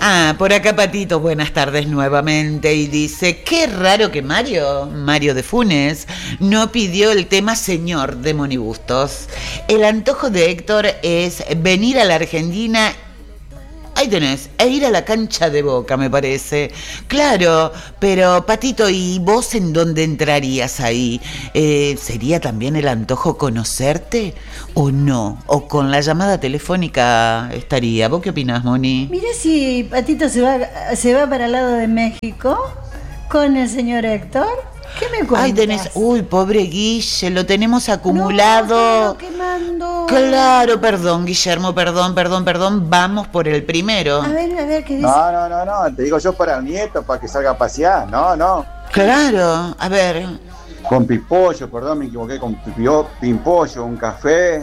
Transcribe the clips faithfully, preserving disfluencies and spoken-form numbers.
Ah, por acá Patito, buenas tardes nuevamente. Y dice, qué raro que Mario, Mario de Funes, no pidió el tema Señor de Monibustos. El antojo de Héctor es venir a la Argentina. Ahí tenés, e ir a la cancha de Boca, me parece. Claro, pero Patito, ¿y vos en dónde entrarías ahí? Eh, ¿Sería también el antojo conocerte o no? ¿O con la llamada telefónica estaría? ¿Vos qué opinás, Moni? Mirá si Patito se va, se va para el lado de México con el señor Héctor. ¿Qué me cuentas? Ay, tenés, uy, pobre Guille, lo tenemos acumulado. No, quemando. Claro, perdón, Guillermo, perdón, perdón, perdón. Vamos por el primero. A ver, a ver, ¿qué dice? No, no, no, no, te digo yo para el nieto, para que salga a pasear. No, no. Claro, a ver. Con pimpollo, perdón, me equivoqué, con pipio, pimpollo, un café.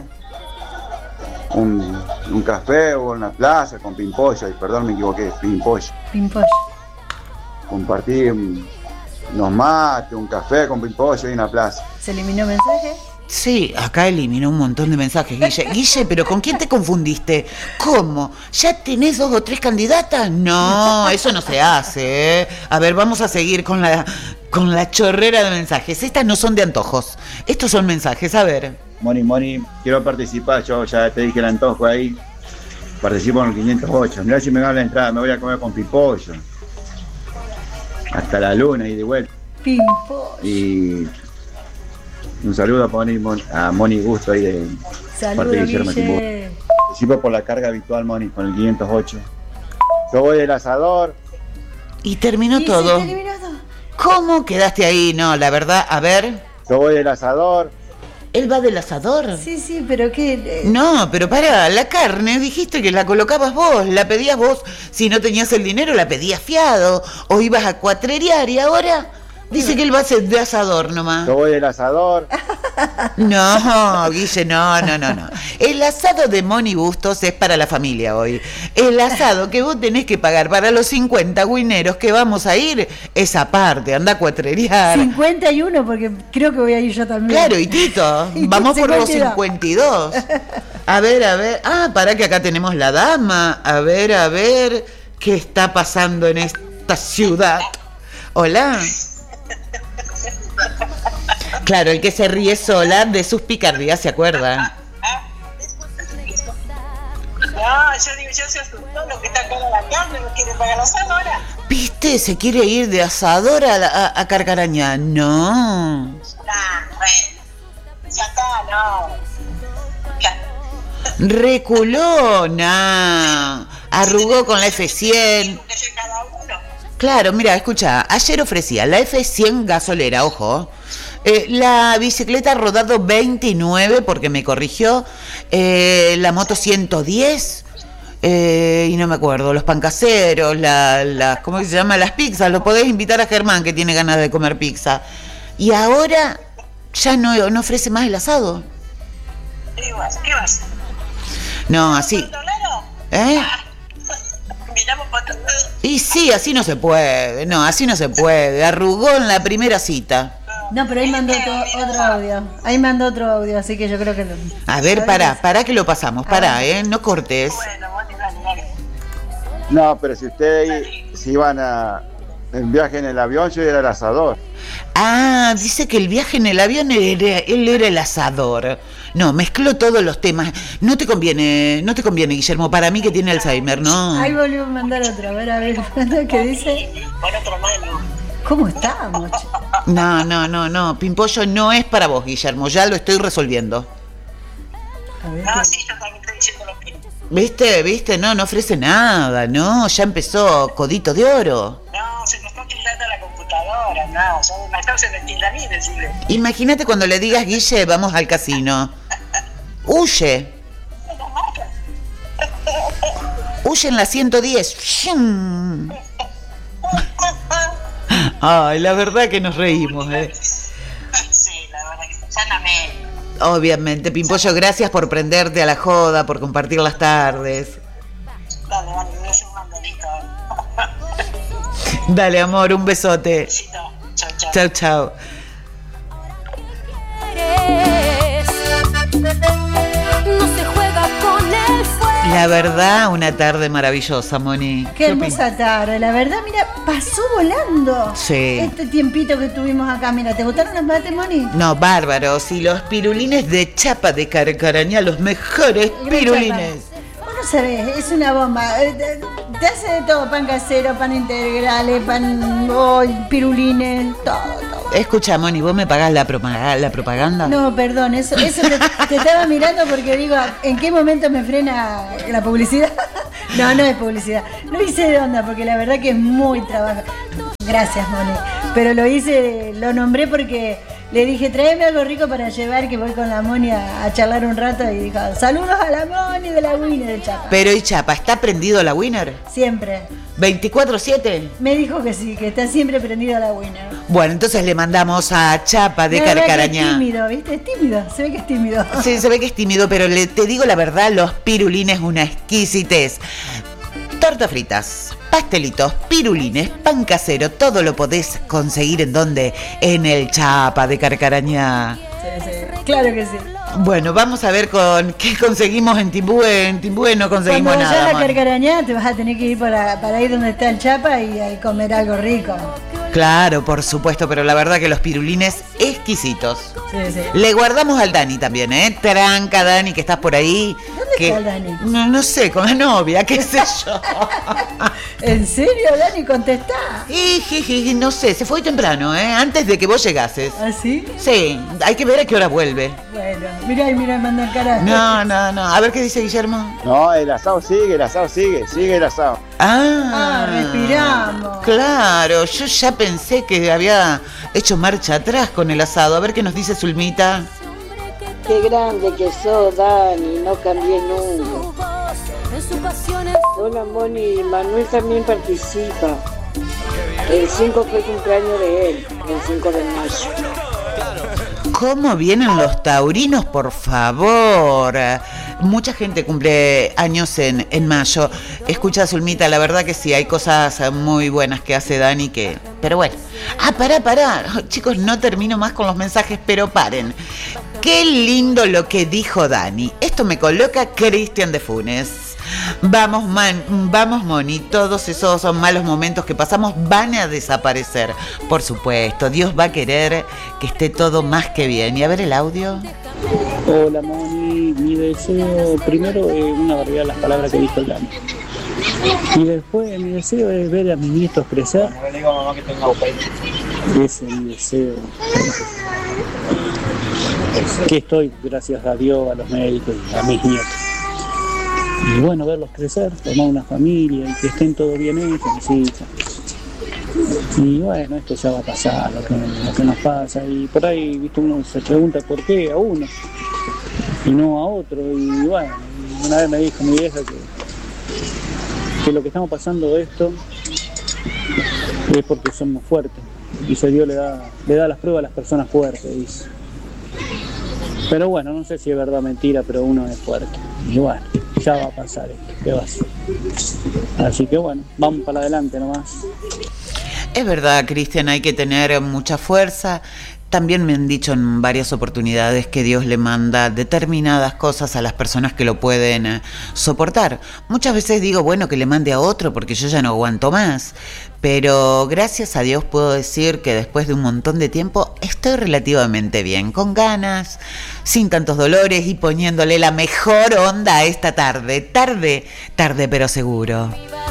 Un, un café o una plaza con pimpollo, y perdón, me equivoqué, pimpollo. Pimpollo. Compartir un, unos mates, un café con pimpollo y una plaza. ¿Se eliminó mensaje? Sí, acá eliminó un montón de mensajes, Guille. Guille, ¿pero con quién te confundiste? ¿Cómo? ¿Ya tenés dos o tres candidatas? No, eso no se hace, ¿eh? A ver, vamos a seguir con la, con la chorrera de mensajes. Estas no son de antojos. Estos son mensajes, a ver. Moni, Moni, quiero participar, yo ya te dije el antojo ahí. Participo en el quinientos ocho. Mirá si me gana la entrada, me voy a comer con pimpollo. Hasta la luna y de vuelta. Pimpollo. Y un saludo a Moni, a Moni Gusto ahí de Saludos, parte de Guillermo Timbo. Participo por la carga habitual, Moni, con el quinientos ocho. Yo voy del asador. Y terminó ¿Y todo. se terminó todo? ¿Cómo quedaste ahí? No, la verdad, a ver. Yo voy del asador. ¿Él va del asador? Sí, sí, pero ¿qué? Eh, No, pero para, la carne, dijiste que la colocabas vos, la pedías vos. Si no tenías el dinero, la pedías fiado. O ibas a cuatrerear y ahora dice que él va a ser de asador nomás. Yo voy del asador. No, Guille, no, no, no, no. El asado de Moni Bustos es para la familia hoy. El asado que vos tenés que pagar para los cincuenta guineros que vamos a ir es aparte, anda a cuatrerear. cincuenta y uno, porque creo que voy a ir yo también. Claro, y Tito, vamos por los cincuenta y dos. A ver, a ver. Ah, para que acá tenemos la dama. A ver, a ver. ¿Qué está pasando en esta ciudad? Hola. Claro, el que se ríe sola de sus picardías, ¿se acuerda? No, yo digo, yo se asustó lo que está con la carne, no quiere pagar la asado ahora. ¿Viste? Se quiere ir de asador a, a, a Carcarañá. No. Nah, bueno, ya está, no. Ya. Reculona. Arrugó con la F cien. Claro, mira, escucha, ayer ofrecía la F cien gasolera, ojo. Eh, la bicicleta rodado veintinueve, porque me corrigió, eh, la moto ciento diez, eh, y no me acuerdo, los pancaseros, la, la, ¿cómo se llama? Las pizzas, lo podés invitar a Germán, que tiene ganas de comer pizza. Y ahora ya no, no ofrece más el asado. ¿Qué vas? ¿Qué vas? No, así. ¿Eh? Miramos para otro lado. Y sí, así no se puede, no, así no se puede. Arrugó en la primera cita. No, pero ahí mandó otro, otro audio. Ahí mandó otro audio, así que yo creo que... Lo... A ver, pará, pará que lo pasamos, pará, ¿eh? No cortes. Bueno, Moni, dale, dale. No, pero si ustedes si iban a en viaje en el avión, yo era el asador. Ah, dice que el viaje en el avión era, él era el asador. No, mezcló todos los temas. No te conviene, no te conviene, Guillermo, para mí que tiene Alzheimer, ¿no? Ahí volvió a mandar otro, a ver, a ver, ¿qué dice? Por otro mano. ¿Cómo estamos? No, no, no, no, Pimpollo no es para vos, Guillermo, ya lo estoy resolviendo. A ver, No, ¿qué? sí, yo también estoy diciendo lo mismo. ¿Viste? ¿Viste? No, no ofrece nada, no, ya empezó Codito de Oro. No, se nos está tildando la computadora, no, son, me están haciendo tildaní, decirle. Imagínate cuando le digas, Guille, vamos al casino. Huye. Huye en la ciento diez. Ay, la verdad que nos reímos, ¿eh? Sí, la verdad que sanamente. Obviamente, Pimpollo, gracias por prenderte a la joda, por compartir las tardes. Dale, dale, voy a hacer un mandolito. Dale, amor, un besote. Besito. Chau, chau. Chau, chau. No se juega con el fuego. La verdad, una tarde maravillosa, Moni. Qué hermosa tarde, la verdad, mira, pasó volando. Sí. Este tiempito que tuvimos acá, mira, ¿te gustaron los mates, Moni? No, bárbaros. Y los pirulines de chapa de Carcarañá, los mejores Gran pirulines. chapa. Vos no sabés, es una bomba. Eh, Te te hace de todo, pan casero, pan integrales, pan, oh, pirulines, todo, todo. Escucha, Moni, ¿vos me pagás la, propaga- la propaganda? No, perdón, eso, eso te, te estaba mirando porque digo, ¿en qué momento me frena la publicidad? No, no es publicidad. Lo hice de onda porque la verdad que es muy trabajo. Gracias, Moni. Pero lo hice, lo nombré porque le dije, tráeme algo rico para llevar, que voy con la Moni a, a charlar un rato. Y dijo, saludos a la Moni de la Winner de Chapa. Pero y Chapa, ¿está prendido la Winner? Siempre. ¿veinticuatro siete? Me dijo que sí, que está siempre prendido a la Winner. Bueno, entonces le mandamos a Chapa de La verdad que Carcarañá. es tímido, ¿viste? Es tímido, se ve que es tímido. Sí, se ve que es tímido, pero le, te digo la verdad, los pirulines una exquisitez. Tortas fritas, pastelitos, pirulines, pan casero, todo lo podés conseguir en donde, en el Chapa de Carcarañá. Sí, sí, claro que sí. Bueno, vamos a ver con qué conseguimos en Timbúe. En Timbúe no conseguimos Cuando vayas nada. a Moni. Carcarañá te vas a tener que ir para, para ir donde está el Chapa y a comer algo rico. Claro, por supuesto, pero la verdad que los pirulines exquisitos. Sí, sí. Le guardamos al Dani también, ¿eh? Tranca, Dani, que estás por ahí. ¿Dónde que, está el Dani? No, no sé, con la novia, qué sé yo. ¿En serio, Dani? Contestá. Y, jiji, no sé, se fue temprano, ¿eh? Antes de que vos llegases. ¿Ah, sí? Sí, hay que ver a qué hora vuelve. Bueno, mirá y mirá, manda el carajo. No, no, no. A ver qué dice Guillermo. No, el asado sigue, el asado sigue, sigue el asado. Ah, Ah, respiramos. Claro, yo ya pensé que había hecho marcha atrás con el asado. A ver qué nos dice Zulmita. Qué grande que sos, Dani, no cambié nunca. Hola, Moni, Manuel también participa. El cinco fue el cumpleaños de él, el cinco de mayo. ¿Cómo vienen los taurinos, por favor? Mucha gente cumple años en, en mayo. Escucha, Zulmita, la verdad que sí, hay cosas muy buenas que hace Dani que... Pero bueno. Ah, pará, pará. Chicos, no termino más con los mensajes, pero paren. Qué lindo lo que dijo Dani. Esto me coloca Cristian de Funes. Vamos, man, vamos, Moni, todos esos malos momentos que pasamos van a desaparecer. Por supuesto, Dios va a querer que esté todo más que bien. Y a ver el audio. Hola, Moni, mi deseo, primero es una barbaridad las palabras que dijo el Dani. Y después mi deseo es ver a mis nietos crecer. Ese es mi deseo. Que estoy, gracias a Dios, a los médicos y a mis nietos. Y bueno, verlos crecer, formar una familia y que estén todo bien ellos, mis hijas. Y bueno, esto ya va a pasar, lo que, lo que nos pasa. Y por ahí, viste, uno se pregunta por qué a uno y no a otro. Y bueno, una vez me dijo mi vieja que, que lo que estamos pasando esto es porque somos fuertes. Dice, Dios le da, le da las pruebas a las personas fuertes, dice. Pero bueno, no sé si es verdad o mentira, pero uno es fuerte. Y bueno, ya va a pasar esto, ¿qué va a hacer? Así que bueno, vamos para adelante nomás. Es verdad, Cristian, hay que tener mucha fuerza. También me han dicho en varias oportunidades que Dios le manda determinadas cosas a las personas que lo pueden eh, soportar. Muchas veces digo, bueno, que le mande a otro porque yo ya no aguanto más. Pero gracias a Dios puedo decir que después de un montón de tiempo estoy relativamente bien, con ganas, sin tantos dolores y poniéndole la mejor onda a esta tarde. Tarde, tarde pero seguro.